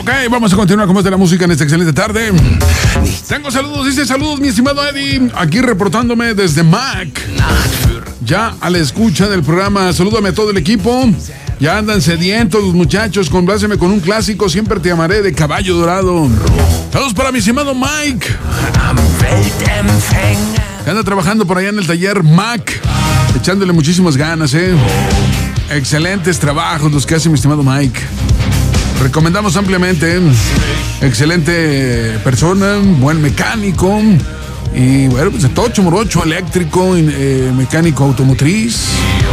Ok, vamos a continuar con más de la música en esta excelente tarde. Tengo saludos, dice saludos mi estimado Eddie, aquí reportándome desde Mac. Ya a la escucha del programa, salúdame a todo el equipo. Ya andan sedientos los muchachos, compláceme con un clásico, Siempre te amaré de Caballo Dorado. Saludos para mi estimado Mike, que anda trabajando por allá en el taller Mac, echándole muchísimas ganas, Excelentes trabajos los que hace mi estimado Mike. Recomendamos ampliamente, excelente persona, buen mecánico y bueno, pues de tocho morocho, eléctrico, mecánico automotriz,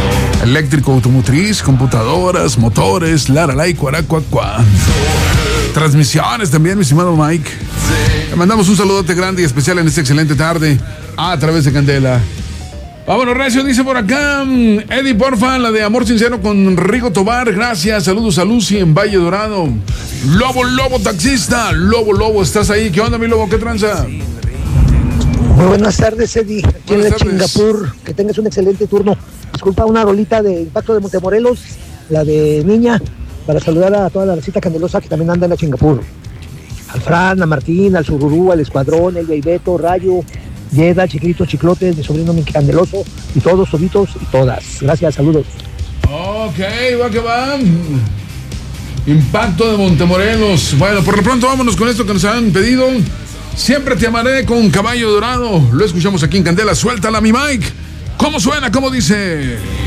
computadoras, motores, laralay, cuaracuacua. Transmisiones también, mi estimado Mike. Le mandamos un saludote grande y especial en esta excelente tarde a través de Candela. Vámonos, recio, dice por acá Eddie, porfa, la de Amor Sincero con Rigo Tobar, gracias, saludos a Lucy en Valle Dorado. Lobo taxista, Lobo, ¿estás ahí? ¿Qué onda, mi Lobo? ¿Qué tranza? Muy buenas tardes, Eddie, aquí en la Chingapur, que tengas un excelente turno. Disculpa, una rolita de Impacto de Montemorelos, la de Niña, para saludar a toda la recita candelosa que también anda en la Chingapur. Al Fran, a Martín, al Sururú, al Escuadrón, el Beto, Rayo, Yeda, Chiquito, Chiclotes, mi sobrino mi Candeloso, y todos, toditos y todas. Gracias, saludos. Ok, va que va. Impacto de Montemorelos. Bueno, por lo pronto vámonos con esto que nos han pedido. Siempre te amaré con Caballo Dorado. Lo escuchamos aquí en Candela. Suéltala, mi Mike. ¿Cómo suena? ¿Cómo dice?